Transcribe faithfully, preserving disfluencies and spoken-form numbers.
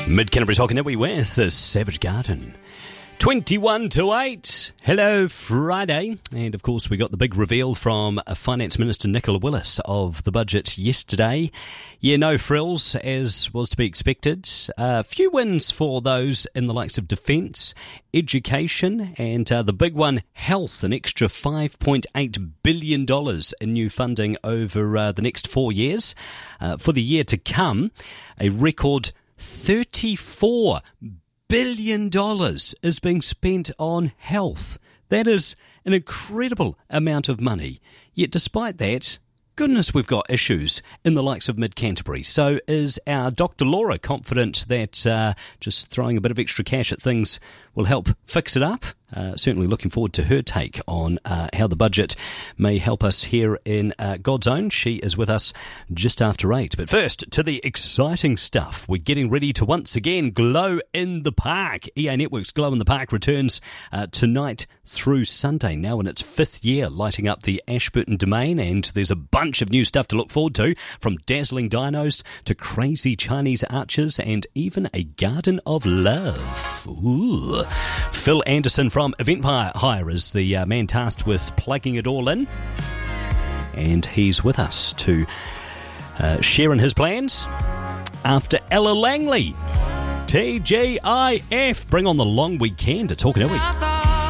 Mid-Canterbury's Hockey Network with the Savage Garden. twenty-one to eight. Hello, Friday. And, of course, we got the big reveal from Finance Minister Nicola Willis of the budget yesterday. Yeah, no frills, as was to be expected. A uh, few wins for those in the likes of defence, education, and uh, the big one, health, an extra five point eight billion dollars in new funding over uh, the next four years. Uh, for the year to come, a record thirty-four billion dollars is being spent on health. That is an incredible amount of money. Yet despite that, goodness, we've got issues in the likes of Mid-Canterbury. So is our Doctor Laura confident that uh, just throwing a bit of extra cash at things will help fix it up? Uh, certainly looking forward to her take on uh, how the budget may help us here in uh, God's Own. She is with us just after eight. But first, to the exciting stuff. We're getting ready to once again glow in the park. E A Network's Glow in the Park returns uh, tonight through Sunday, now in its fifth year, lighting up the Ashburton Domain. And there's a bunch of new stuff to look forward to, from dazzling dinos to crazy Chinese arches and even a garden of love. Ooh. Phil Anderson from Event Hire is the uh, man tasked with plugging it all in, and he's with us to uh, share in his plans after Ella Langley. T G I F, bring on the long weekend. It's Hawker Network.